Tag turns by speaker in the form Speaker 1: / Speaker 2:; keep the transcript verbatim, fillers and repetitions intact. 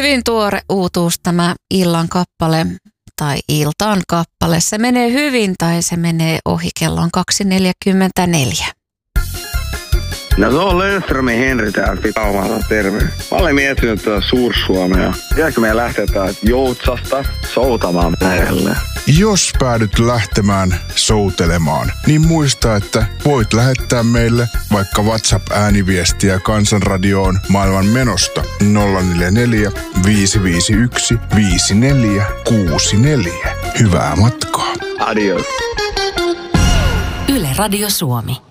Speaker 1: hyvin tuore uutuus tämä illan kappale tai iltaan kappale. Se menee hyvin tai se menee ohi, kello on kaksi neljäkymmentäneljä.
Speaker 2: No se on Löfströmin Henri täällä Pitaumalta, terve. Mä olen miettinyt tätä Suur-Suomea. Tiedätkö meidän lähteä täältä Joutsasta soutamaan merelle?
Speaker 3: Jos päädyt lähtemään soutelemaan, niin muista, että voit lähettää meille vaikka WhatsApp-ääniviestiä Kansanradioon maailman menosta nolla neljä neljä, viisi viisi yksi, viisi neljä kuusi neljä. Hyvää matkaa.
Speaker 2: Adios.
Speaker 4: Yle Radio Suomi.